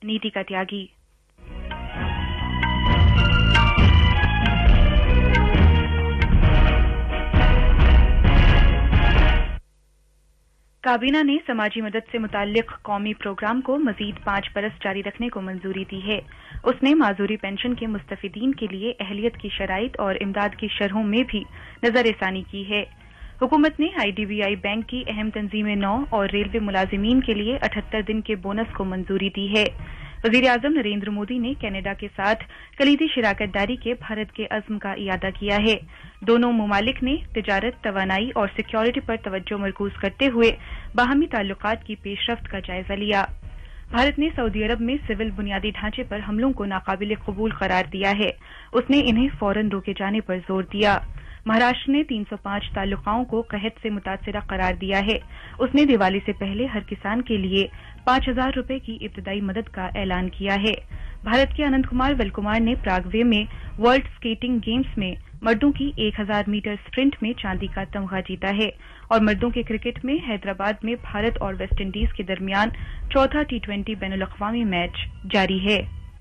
नीति का त्यागी। काबीना ने समाजी मदद से मुताल्लिक कौमी प्रोग्राम को मजीद 5 बरस जारी रखने को मंजूरी दी है। उसने माजूरी पेंशन के मुस्तफिदीन के लिए अहलियत की शराइत और इमदाद की शरहों में भी नजरसानी की है। हुकूमत ने IDBI बैंक की अहम तंजीमें 9 और रेलवे मुलाजिमीन के लिए 78 दिन के बोनस को मंजूरी दी है। वजीर आजम नरेंद्र मोदी ने कनाडा के साथ कलीदी शिराकतदारी के भारत के अज़्म का इयादा किया है। दोनों मुमालिक ने तिजारत, तवानाई और सिक्योरिटी पर तवज्जो मरकूज करते हुए बाहमी ताल्लुकात की पेशरफ्त का जायजा लिया। भारत ने सऊदी अरब में सिविल बुनियादी ढांचे पर हमलों को नाकाबिल कबूल करार दिया है। उसने इन्हें फौरन रोके जाने पर जोर दिया। महाराष्ट्र ने 305 ताल्लुकाओं को कहत से मुतासिरा करार दिया है। उसने दिवाली से पहले हर किसान के लिए 5,000 रुपए की इब्तदाई मदद का ऐलान किया है। भारत के अनंत कुमार वेलकुमार ने प्रागवे में वर्ल्ड स्केटिंग गेम्स में मर्दों की 1000 मीटर स्प्रिंट में चांदी का तमगा जीता है। और मर्दों के क्रिकेट में हैदराबाद में भारत और वेस्ट इंडीज के दरमियान चौथा T20 बैनुल-अक़वामी मैच जारी है।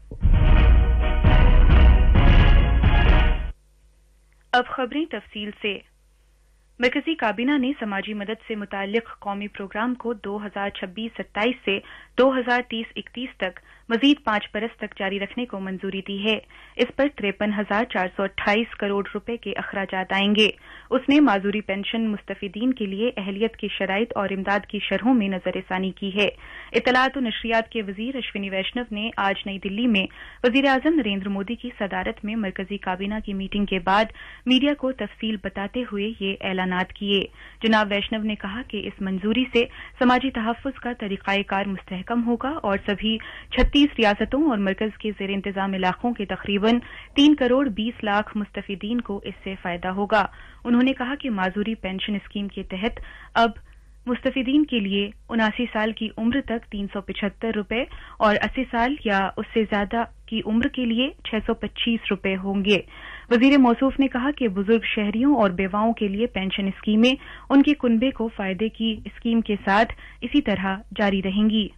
अब खबरें तफसील से। मरकजी काबीना ने समाजी मदद से मुताल्लिक कौमी प्रोग्राम को 2026-27 से 2030-31 तक मजीद 5 बरस तक जारी रखने को मंजूरी दी है। इस पर 53,428 करोड़ रुपए के अखराजात आएंगे। उसने माजूरी पेंशन मुस्तफिदीन के लिए अहलियत की शराइत और इमदाद की शरहों में नजरसानी की है। इत्तलात और नशरियात के वजीर अश्विनी वैष्णव ने आज नई दिल्ली में वजीर आजम नरेंद्र मोदी की सदारत में मरकजी काबीना की मीटिंग के बाद मीडिया को तफसील बताते हुए ये ऐलानात किए। जनाब वैष्णव ने कहा कि इस मंजूरी से समाजी तहफ़्फ़ुज़ का तरीक़ाकार मुस्तहकम होगा और सभी 36 रियासतों और मरकज के ज़ेर इंतज़ाम इलाकों के तकरीबन 3 करोड़ 20 लाख मुस्तफिदीन को इससे फ़ायदा होगा। उन्होंने कहा कि माजूरी पेंशन स्कीम के तहत अब मुस्तफिदीन के लिए 79 साल की उम्र तक 375 रुपए और 80 साल या उससे ज्यादा की उम्र के लिए 625 रुपए होंगे। वजीर मौसूफ ने कहा कि बुजुर्ग शहरियों और बेवाओं के लिए पेंशन स्कीमें उनके कुनबे को फायदे की स्कीम के साथ इसी तरह जारी रहेंगी।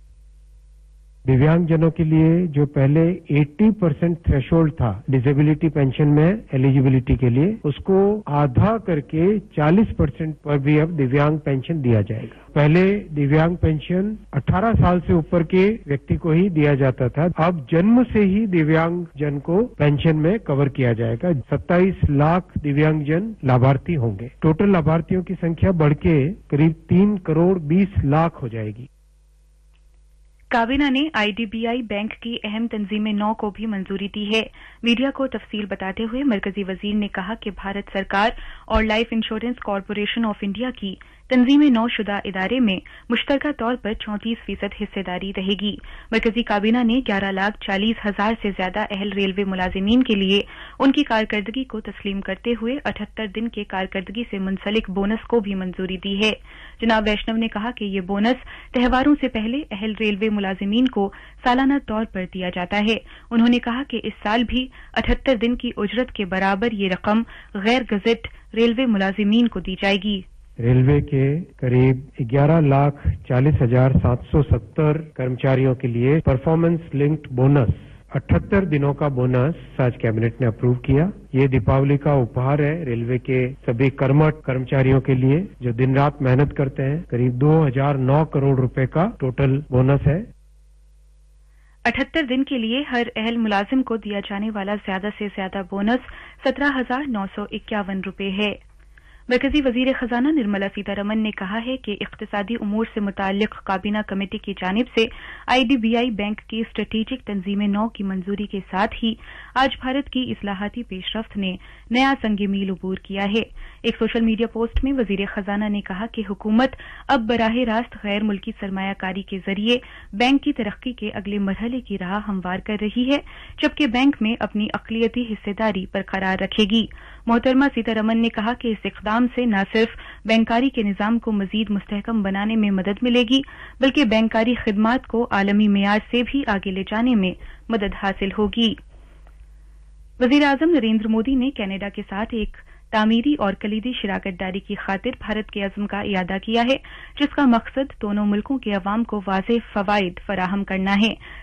दिव्यांगजनों के लिए जो पहले 80% थ्रेशोल्ड था डिसेबिलिटी पेंशन में एलिजिबिलिटी के लिए, उसको आधा करके 40% पर भी अब दिव्यांग पेंशन दिया जाएगा। पहले दिव्यांग पेंशन 18 साल से ऊपर के व्यक्ति को ही दिया जाता था। अब जन्म से ही दिव्यांगजन को पेंशन में कवर किया जाएगा। 27 लाख दिव्यांगजन लाभार्थी होंगे। टोटल लाभार्थियों की संख्या बढ़ के करीब 3 करोड़ 20 लाख हो जाएगी। काबीना ने IDBI बैंक की अहम तंजीमें 9 को भी मंजूरी दी है। मीडिया को तफसील बताते हुए मरकजी वजीर ने कहा कि भारत सरकार और life insurance corporation of India की तंजीमें 9 शुदा इदारे में मुश्तरका तौर पर 34% हिस्सेदारी रहेगी। मरकजी काबीना ने 11,40,000 से ज्यादा अहल रेलवे मुलाजिमीन के लिए उनकी कारकर्दगी को तस्लीम करते हुए 78 दिन के कारकर्दगी से मुंसलिक बोनस को भी मंजूरी दी है। जनाब वैष्णव ने कहा कि ये बोनस त्योहारों से पहले अहल रेलवे मुलाजिमीन को सालाना तौर पर दिया जाता है। उन्होंने कहा कि इस साल भी 78 दिन की उजरत के बराबर ये रकम गैर गजेट रेलवे मुलाजिमीन को दी जाएगी। रेलवे के करीब 11,40,770 कर्मचारियों के लिए परफॉर्मेंस लिंक्ड बोनस 78 दिनों का बोनस आज कैबिनेट ने अप्रूव किया। ये दीपावली का उपहार है रेलवे के सभी कर्मठ कर्मचारियों के लिए जो दिन रात मेहनत करते हैं। करीब 2,009 करोड़ रुपए का टोटल बोनस है। 78 दिन के लिए हर अहल मुलाजिम को दिया जाने वाला ज्यादा से ज्यादा बोनस 17,951 रुपए है। मरकजी वजीर खजाना निर्मला सीतारमन ने कहा है कि इख्तिसादी उमूर से मुताल्लिक काबीना कमेटी की जानिब से IDBI बैंक की स्ट्रेटेजिक तंजीमें 9 की मंजूरी के साथ ही आज भारत की इस्लाहाती पेशरफ्त ने नया संग मील अबूर किया है। एक सोशल मीडिया पोस्ट में वजीर खजाना ने कहा कि हुकूमत अब बराह रास्त गैर मुल्की सरमायाकारी के जरिए बैंक की तरक्की के अगले मरहले की राह हमवार कर रही है, जबकि बैंक में अपनी अक़लियती हिस्सेदारी बरकरार रखेगी। मोहतरमा सीतारमन ने कहा कि इस इक़दाम से न सिर्फ बैंकारी के निज़ाम को मजीद मुस्तहकम बनाने में मदद मिलेगी, बल्कि बैंकारी खिदमात को आलमी मेयार से भी आगे ले जाने में मदद हासिल होगी। वज़ीर आज़म नरेंद्र मोदी ने कनाडा के साथ एक तामीरी और कलीदी शिराकतदारी की खातिर भारत के अज़्म का इयादा किया है, जिसका मकसद दोनों मुल्कों के अवाम को वाज़ेह फ़वाइद फराहम करना है